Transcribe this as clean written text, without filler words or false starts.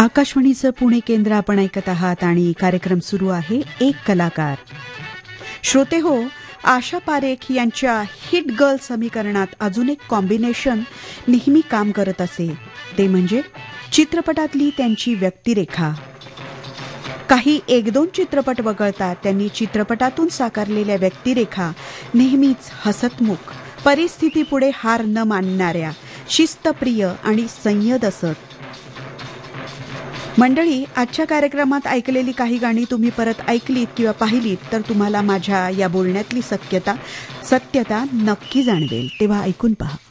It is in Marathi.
आकाशवाणीचं पुणे केंद्र आपण ऐकत आहात आणि कार्यक्रम सुरू आहे एक कलाकार. श्रोते हो, आशा पारेख यांच्या हिट गर्ल समीकरणात अजून एक कॉम्बिनेशन नेहमी काम करत असे, ते म्हणजे चित्रपटातली त्यांची व्यक्तिरेखा. काही एक दोन चित्रपट वगळता त्यांनी चित्रपटातून साकारलेल्या व्यक्तिरेखा नेहमीच हसतमुख, परिस्थितीपुढे हार न मानणाऱ्या, शिस्तप्रिय आणि संयत असत. मंडळी, आजच्या कार्यक्रमात ऐकलेली काही गाणी तुम्ही परत ऐकलीत किंवा पाहिलीत तर तुम्हाला माझ्या या बोलण्यातली सत्यता नक्की जाणवेल. तेव्हा ऐकून पहा.